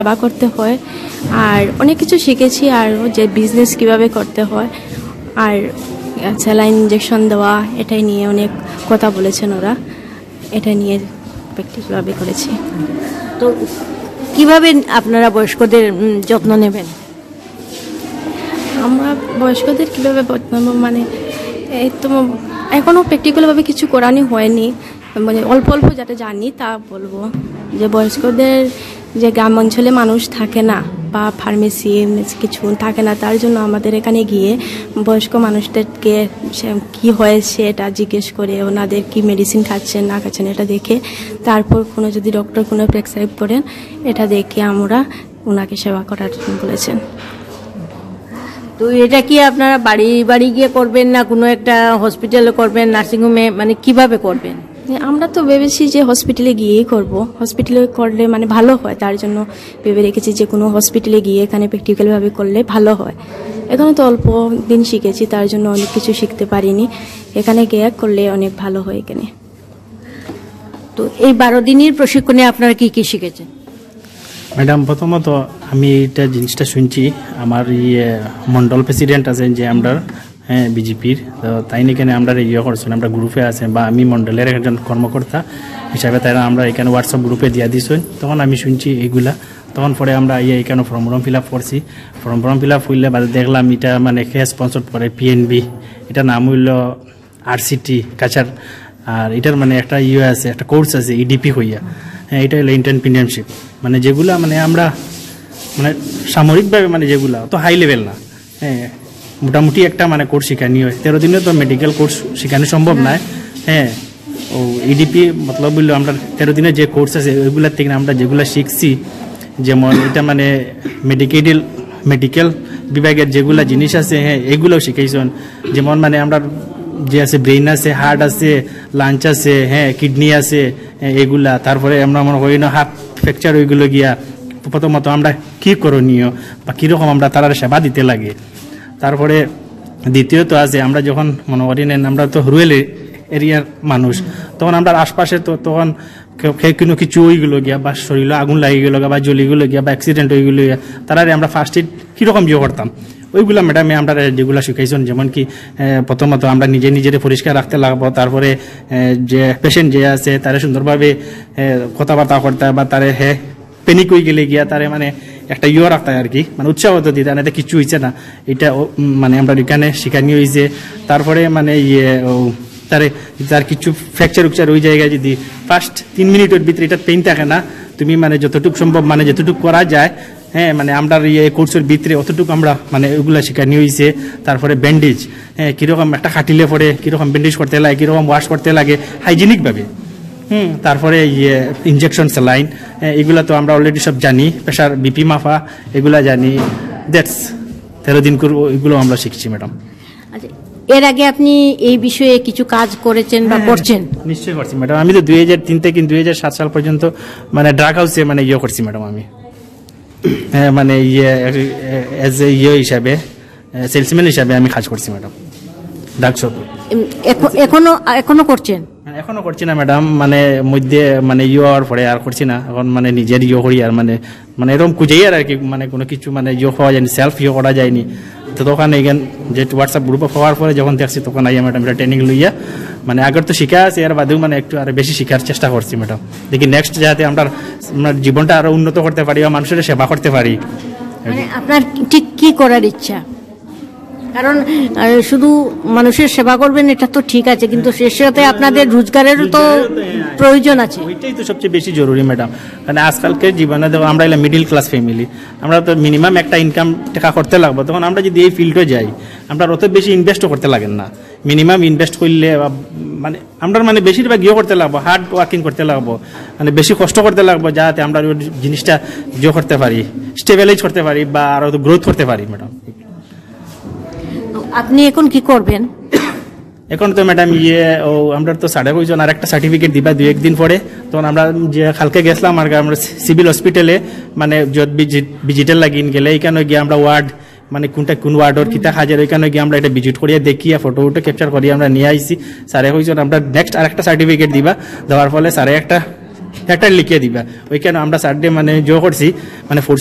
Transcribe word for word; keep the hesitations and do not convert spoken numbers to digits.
সেবা করতে হয় আর অনেক কিছু শিখেছি আর যে বিজনেস কিভাবে করতে হয় আর স্যালাইন ইঞ্জেকশন দেওয়া এটাই নিয়ে অনেক কথা বলেছেন ওরা, এটা নিয়ে প্র্যাকটিক্যালভাবে করেছি। তো কিভাবে আপনারা বয়স্কদের যত্ন নেবেন? আমরা বয়স্কদের কীভাবে যত্ন নেব মানে এই তো এখনও প্র্যাকটিক্যালভাবে কিছু করানি হয়নি, মানে অল্প অল্প যেটা জানি তা বলবো। যে বয়স্কদের যে গ্রাম অঞ্চলে মানুষ থাকে না বা ফার্মেসি কিছু থাকে না, তার জন্য আমাদের এখানে গিয়ে বয়স্ক মানুষদেরকে কি হয়েছে এটা জিজ্ঞেস করে ওনাদের কি মেডিসিন খাচ্ছেন না খাচ্ছেন এটা দেখে, তারপর কোনো যদি ডক্টর কোনো প্রেসক্রাইব করেন এটা দেখে আমরা ওনাকে সেবা করার জন্য বলেছেন। তো এটা কি আপনারা বাড়ি বাড়ি গিয়ে করবেন না কোনো একটা হসপিটালে করবেন, নার্সিংহোমে, মানে কিভাবে করবেন? আমরা তো ভেবেছি যে হসপিটালে গিয়েই করব, হসপিটালে করলে মানে ভালো হয়, তার জন্য ভেবে রেখেছি যে কোনো হসপিটালে গিয়ে এখানে প্র্যাকটিক্যালভাবে করলে ভালো হয়। এখানে তো অল্প দিন শিখেছি, তার জন্য অনেক কিছু শিখতে পারিনি, এখানে গিয়ে করলে অনেক ভালো হয় এখানে। তো এই বারো দিনের প্রশিক্ষণে আপনারা কি কি শিখেছেন? ম্যাডাম প্রথমত আমি এইটা জিনিসটা শুনছি, আমার ইয়ে মন্ডল প্রেসিডেন্ট আছেন যে আমরা হ্যাঁ বিজেপির, তো তাই এখানে আমরা ইয়ে করছেন, আমরা গ্রুপে আছেন বা আমি মন্ডলের একজন কর্মকর্তা হিসাবে তারা আমরা এখানে হোয়াটসঅ্যাপ গ্রুপে দিয়া দিয়েছেন, তখন আমি শুনছি এইগুলা। তখন পরে আমরা ইয়ে এখানে ফর্ম ফর্ম ফিল আপ করছি, ফর্ম ফর্ম ফিল আপ হইলে বাদে দেখলাম এটা মানে কে স্পন্সর করে পিএনবি, এটা নাম হইল আরসিটি কাছার, আর এটার মানে একটা ইয়ে আছে, একটা কোর্স আছে ইডিপি হইয়া, হ্যাঁ এটা হলো এন্টারপ্রেনিয়রশিপ, মানে যেগুলা মানে আমরা মানে সামরিকভাবে মানে যেগুলা তো হাই লেভেল না, হ্যাঁ মোটামুটি একটা মানে কোর্স শেখানি হয়। তেরো দিনে তো মেডিকেল কোর্স শেখানো সম্ভব নয়, হ্যাঁ ও ইডিপি মতলব বললো আমরা তেরো দিনের যে কোর্স আছে ওইগুলোর থেকে আমরা যেগুলো শিখছি, যেমন এটা মানে মেডিকেল মেডিকেল বিভাগের যেগুলা জিনিস আছে হ্যাঁ এগুলোও শিখাইছেন, যেমন মানে আমরা যে আছে ব্রেইন আছে, হার্ট আছে, লাঞ্চ আছে, হ্যাঁ কিডনি আছে এগুলা, তারপরে আমরা মনে করি না হাত ফ্র্যাকচার ওইগুলো গিয়া প্রথমত আমরা কী করণীয় বা কীরকম আমরা তারা সেবা দিতে লাগে। তারপরে দ্বিতীয়ত আছে আমরা যখন মনে করি নেন আমরা তো রুরাল এরিয়ার মানুষ, তখন আমরা আশপাশে তো তখন কোনো কিছু ওইগুলো গিয়া বা শরীরে আগুন লাগি গেলো বা জ্বলিগুলো গিয়া বা অ্যাক্সিডেন্ট ওইগুলো গিয়া তারা আমরা ফার্স্ট এড কীরকম ইয়ে করতাম ওইগুলো ম্যাডামে আমরা যেগুলো শিখাইছেন, যেমন কি প্রথমত আমরা নিজে নিজের পরিষ্কার রাখতে লাগবো, তারপরে যে পেশেন্ট যে আছে তারা সুন্দরভাবে কথাবার্তা করতে বা তারে হ্যাঁ প্যানিক হয়ে গেলে গিয়া তারে মানে একটা ইয়ে রাখতে আর কি, মানে উৎসাহ তো দিতে না কিছু হয়েছে না, এটা মানে আমরা এখানে শিখানি হয়েছে। তারপরে মানে ইয়ে তারে তার কিছু ফ্র্যাকচার উকচার ওই জায়গায় যদি ফার্স্ট তিন মিনিটের ভিতরে এটা পেইন থাকে না, তুমি মানে যতটুকু সম্ভব মানে যতটুকু করা যায় হ্যাঁ মানে আমরা ইয়ে কোর্সের ভিতরে অতটুকু আমরা মানে ওইগুলো শেখানি হয়েছে। তারপরে ব্যান্ডেজ, হ্যাঁ কীরকম একটা খাটিলে পরে কীরকম ব্যান্ডেজ করতে লাগে, কীরকম ওয়াশ করতে লাগে হাইজিনিকভাবে, হুম তারপরে ইয়ে ইঞ্জেকশন স্যালাইন এগুলো তো আমরা অলরেডি সব জানি, প্রেশার বিপি মাফা এগুলা জানি, দ্যাটস তেরো দিন করে এগুলো আমরা শিখছি ম্যাডাম। আচ্ছা, এর আগে আপনি এই বিষয়ে কিছু কাজ করেছেন বা করছেন? নিশ্চয়ই করছি ম্যাডাম, আমি তো দুই হাজার তিন থেকে দুই হাজার সাত সাল পর্যন্ত মানে ড্রাগ হাউসে মানে ইয়ে করছি ম্যাডাম, আমি হ্যাঁ মানে ইয়ে এজ এ ইয়ে হিসাবে সেলসম্যান হিসাবে আমি কাজ করছি ম্যাডাম ড্রাগ শপে। এখনো এখনো করছেন? এখনো করছি না ম্যাডাম, মানে মধ্যে মানে ইয়ে হওয়ার পরে আর করছি না, এখন মানে নিজের ইয়ে করি আর মানে মানে এরকম খুঁজেই আর কি, মানে কোনো কিছু মানে ইয়ে হওয়া যায়নি, সেলফ ইয়ে করা যায়নি। তো তখন এইখান যে হোয়াটসঅ্যাপ গ্রুপে হওয়ার পরে যখন দেখছি তখন আইয়া ম্যাডাম এটা ট্রেনিং লইয়া মানে আগের তো শিখা আছে, এর বাদেও মানে একটু আরো বেশি শিখার চেষ্টা করছি ম্যাডাম, দেখি নেক্সট যাতে আমরা আমরা জীবনটা আরো উন্নত করতে পারি বা মানুষের সেবা করতে পারি। মানে আপনার ঠিক কি করার ইচ্ছা? কারণ শুধু মানুষের সেবা করবেন এটা তো ঠিক আছে, কিন্তু শেষ সাথে আপনাদের রোজগারেরও তো প্রয়োজন আছে, ওইটাই তো সবচেয়ে বেশি জরুরি ম্যাডাম। মানে আজকালকার জীবনে দেখো আমরা এলাম মিডিল ক্লাস ফ্যামিলি, আমরা তো মিনিমাম একটা ইনকাম টাকা করতে লাগবো, তখন আমরা যদি এই ফিল্ডে যাই আমরা অত বেশি ইনভেস্টও করতে লাগেন না, মিনিমাম ইনভেস্ট করলে মানে আমরা মানে বেশিরভাগ ইয়ে করতে লাগবো, হার্ড ওয়ার্কিং করতে লাগবো, মানে বেশি কষ্ট করতে লাগবো যাতে আমরা জিনিসটা ইয়ে করতে পারি, স্টেবিলাইজ করতে পারি বা আরো গ্রোথ করতে পারি ম্যাডাম। আপনি এখন কি করবেন? এখন তো ম্যাডাম ইয়ে ও আমরা তো সাড়ে কইজন আর একটা সার্টিফিকেট দিবা দুই একদিন পরে, তখন আমরা যে কালকে গেছিলাম আর আমরা সিভিল হসপিটালে মানে ভিজিটাল লাগিন গেলে এইখানে গিয়ে আমরা ওয়ার্ড মানে কোনটা কোন ওয়ার্ডর কিতা হাজার ওইখানে গিয়ে আমরা এটা ভিজিট করিয়া দেখিয়া ফটো উঠে ক্যাপচার করিয়া আমরা নিয়ে আইসি। স্যারে কইছেন আমরা নেক্সট আর একটা সার্টিফিকেট দিবা, দেওয়ার ফলে স্যারে একটা একটা লিখে দিবা ওইখানে আমরা সার্ডে মানে জো করছি মানে